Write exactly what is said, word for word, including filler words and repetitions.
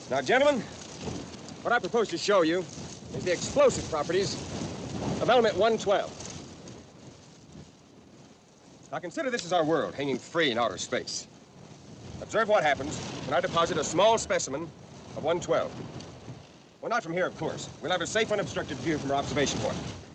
Now, gentlemen, what I propose to show you is the explosive properties of element one twelve. Now, consider this as our world hanging free in outer space. Observe what happens when I deposit a small specimen of one twelve. Well, not from here, of course. We'll have a safe, unobstructed view from our observation point.